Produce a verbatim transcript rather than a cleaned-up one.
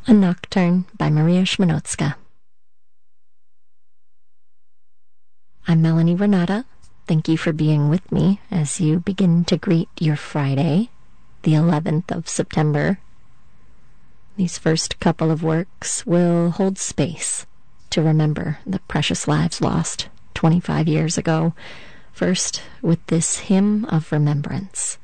A Nocturne by Maria Szmanowska. I'm Melanie Renata. Thank you for being with me as you begin to greet your Friday, the eleventh of September. These first couple of works will hold space to remember the precious lives lost twenty-five years ago. First, with this hymn of remembrance.